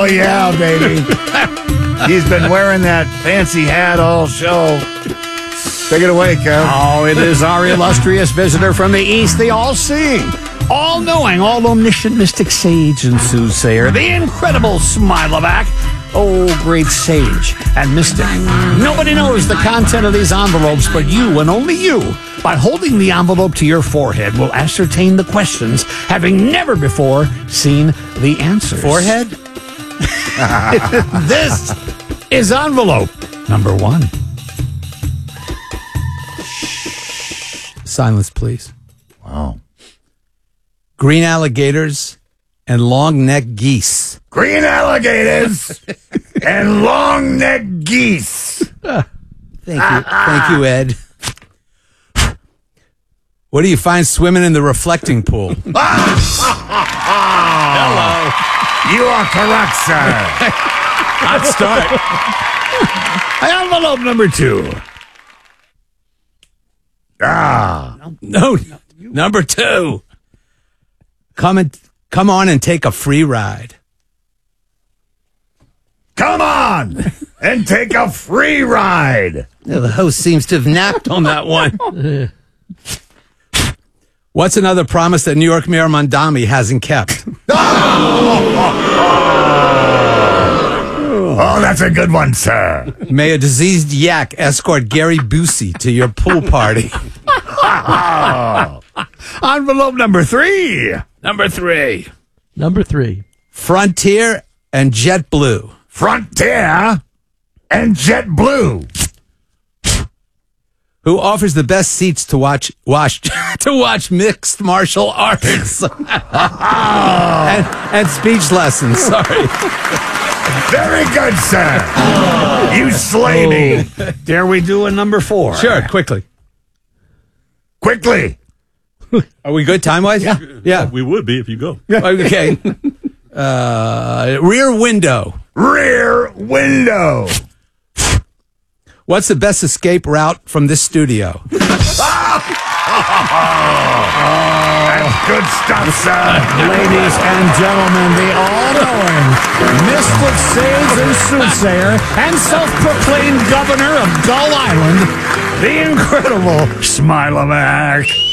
Oh, yeah, baby. He's been wearing that fancy hat all show. Take it away, Kev. Oh, it is our illustrious visitor from the East, the all-seeing, all-knowing, all-omniscient mystic sage and soothsayer, the incredible Smilovac. Oh, great sage and mystic. Nobody knows the content of these envelopes but you and only you. By holding the envelope to your forehead will ascertain the questions, having never before seen the answers. Forehead? This is envelope number 1. Silence, please. Wow. Green alligators and long-necked geese. Green alligators and long-necked geese. Thank you, Ed. What do you find swimming in the reflecting pool? Hello. You are correct, sir. Hot start. Envelope number 2. No, number 2. Come on and take a free ride. Come on and take a free ride. The host seems to have napped on that one. What's another promise that New York Mayor Mondami hasn't kept? Oh, that's a good one, sir. May a diseased yak escort Gary Busey to your pool party. Envelope number 3. Number 3. Number 3. Frontier and JetBlue. Frontier and JetBlue. Who offers the best seats to watch mixed martial arts and speech lessons. Sorry. Very good, sir. You slay me. Dare we do a number 4? Sure, quickly. Quickly. Are we good time-wise? Yeah. We would be if you go. Okay. Rear window. Rear window. What's the best escape route from this studio? That's good stuff, sir. Ladies and gentlemen, the all-knowing mystic sage and soothsayer and self-proclaimed governor of Gull Island, the incredible Smilovac.